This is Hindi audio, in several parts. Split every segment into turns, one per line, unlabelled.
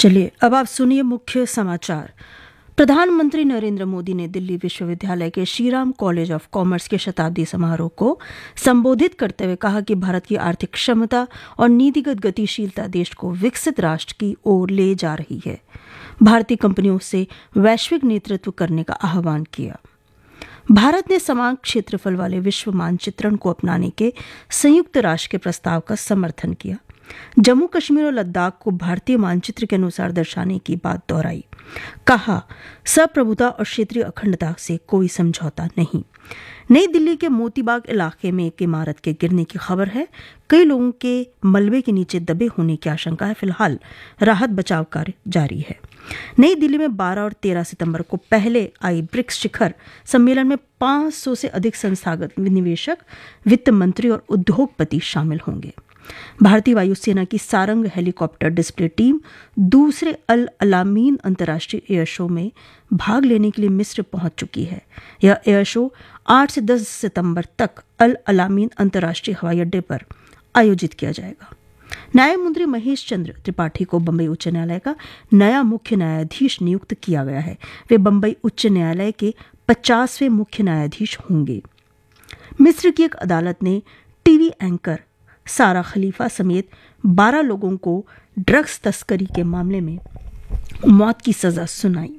चलिए अब आप सुनिए मुख्य समाचार। प्रधानमंत्री नरेंद्र मोदी ने दिल्ली विश्वविद्यालय के श्रीराम कॉलेज ऑफ कॉमर्स के शताब्दी समारोह को संबोधित करते हुए कहा कि भारत की आर्थिक क्षमता और नीतिगत गतिशीलता देश को विकसित राष्ट्र की ओर ले जा रही है। भारतीय कंपनियों से वैश्विक नेतृत्व करने का आह्वान किया। भारत ने समान क्षेत्रफल वाले विश्व मानचित्रण को अपनाने के संयुक्त राष्ट्र के प्रस्ताव का समर्थन किया। जम्मू कश्मीर और लद्दाख को भारतीय मानचित्र के अनुसार दर्शाने की बात दोहराई। कहा, संप्रभुता और क्षेत्रीय अखंडता से कोई समझौता नहीं। नई दिल्ली के मोतीबाग इलाके में एक इमारत के गिरने की खबर है। कई लोगों के मलबे के नीचे दबे होने की आशंका है। फिलहाल राहत बचाव कार्य जारी है। नई दिल्ली में 12 और 13 सितंबर को पहले आई ब्रिक्स शिखर सम्मेलन में 500 से अधिक संस्थागत निवेशक, वित्त मंत्री और उद्योगपति शामिल होंगे। भारतीय वायुसेना की सारंग हेलीकॉप्टर डिस्प्ले टीम दूसरे अल अलामीन अंतर्राष्ट्रीय एयर शो में भाग लेने के लिए मिस्र पहुंच चुकी है। यह एयर शो 8 से 10 सितंबर तक अल अलामीन अंतर्राष्ट्रीय हवाई अड्डे पर आयोजित किया जाएगा। न्यायमूर्ति महेश चंद्र त्रिपाठी को बंबई उच्च न्यायालय का नया मुख्य न्यायाधीश नियुक्त किया गया है। वे बंबई उच्च न्यायालय के 50वें मुख्य न्यायाधीश होंगे। मिस्र की एक अदालत ने टीवी एंकर सारा खलीफा समेत 12 लोगों को ड्रग्स तस्करी के मामले में मौत की सजा सुनाई।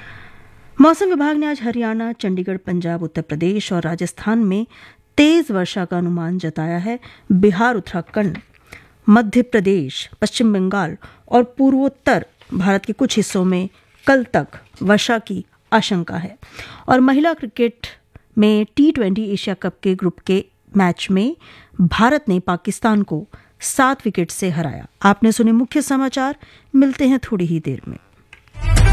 मौसम विभाग ने आज हरियाणा, चंडीगढ़, पंजाब, उत्तर प्रदेश और राजस्थान में तेज वर्षा का अनुमान जताया है। बिहार, उत्तराखंड, मध्य प्रदेश, पश्चिम बंगाल और पूर्वोत्तर भारत के कुछ हिस्सों में कल तक वर्षा की आशंका है। और महिला क्रिकेट में T20 एशिया कप के ग्रुप के मैच में भारत ने पाकिस्तान को 7 विकेट से हराया। आपने सुने मुख्य समाचार। मिलते हैं थोड़ी ही देर में।